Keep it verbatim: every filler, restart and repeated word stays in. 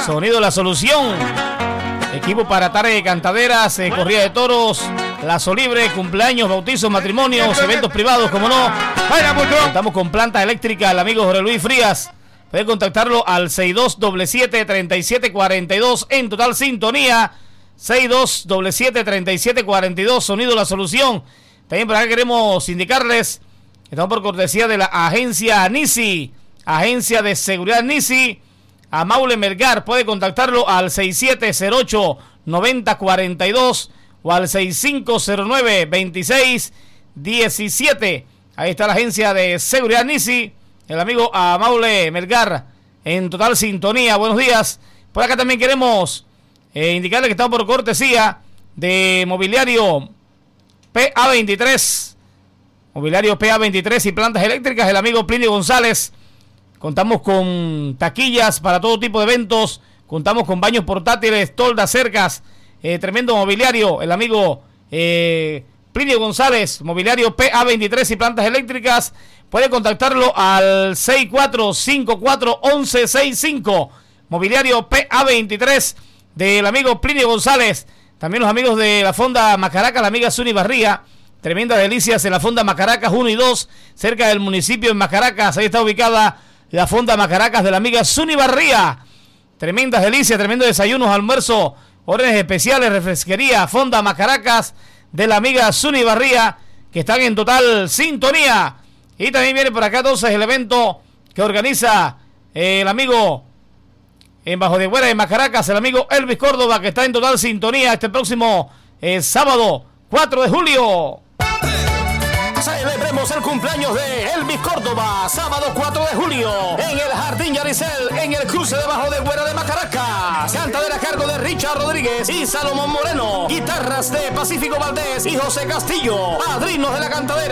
Sonido La Solución. Equipo para tarde de cantaderas, eh, corrida de toros, lazo libre, cumpleaños, bautizos, matrimonios, eventos privados, como no. Estamos con planta eléctrica, el amigo Jorge Luis Frías. Puede contactarlo al seis dos siete siete, tres siete cuatro dos en total sintonía. seis dos siete siete, tres siete cuatro dos, Sonido La Solución. También por acá queremos indicarles que estamos por cortesía de la agencia Nisi, agencia de seguridad Nisi, a Maule Melgar. Puede contactarlo al seis siete cero ocho, nueve cero cuatro dos o al seis cinco cero nueve, dos seis uno siete. Ahí está la agencia de seguridad Nisi, el amigo a Maule Melgar en total sintonía. Buenos días. Por acá también queremos eh, indicarle que estamos por cortesía de Mobiliario P A veintitrés, Mobiliario P A veintitrés y plantas eléctricas, el amigo Plinio González. Contamos con taquillas para todo tipo de eventos, contamos con baños portátiles, toldas, cercas, eh, tremendo mobiliario, el amigo eh, Plinio González, Mobiliario P A veintitrés y plantas eléctricas. Puede contactarlo al seis cuatro cinco cuatro, once sesenta y cinco, Mobiliario P A veintitrés del amigo Plinio González. También los amigos de la Fonda Macaracas, la amiga Zuni Barría, tremendas delicias en la Fonda Macaracas uno y dos, cerca del municipio de Macaracas. Ahí está ubicada la Fonda Macaracas de la amiga Zuni Barría. Tremendas delicias, tremendos desayunos, almuerzo, órdenes especiales, refresquería, Fonda Macaracas de la amiga Zuni Barría, que están en total sintonía. Y también viene por acá entonces el evento que organiza eh, el amigo en Bajo de Güera de Macaracas, el amigo Elvis Córdoba, que está en total sintonía este próximo eh, sábado cuatro de julio. Celebremos el cumpleaños de Elvis Córdoba, sábado cuatro de julio, en el Jardín Yaricel, en el cruce de Bajo de Güera de Macaracas. Cantadera a cargo de Richard Rodríguez y Salomón Moreno. Guitarras de Pacífico Valdés y José Castillo. Padrinos de la cantadera.